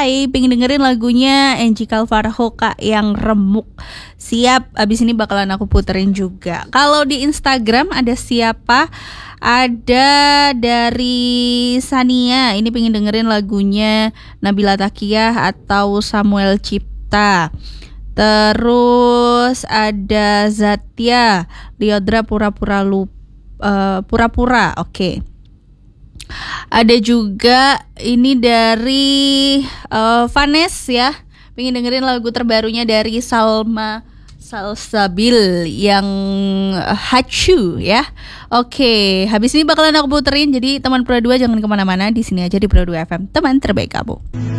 Hai, pengen dengerin lagunya Angie Calvario Kak yang remuk. Siap, abis ini bakalan aku puterin juga. Kalau di Instagram ada siapa? Ada dari Sania. Ini pengen dengerin lagunya Nabila Takiyah atau Samuel Cipta. Terus ada Zatya Liodra pura-pura. Oke. Ada juga ini dari Vanes ya. Pengen dengerin lagu terbarunya dari Salma Salsabil yang Hachu ya. Oke, habis ini bakalan aku puterin. Jadi teman Pro 2 jangan kemana-mana, di sini aja di Pro 2 FM, teman terbaik kamu.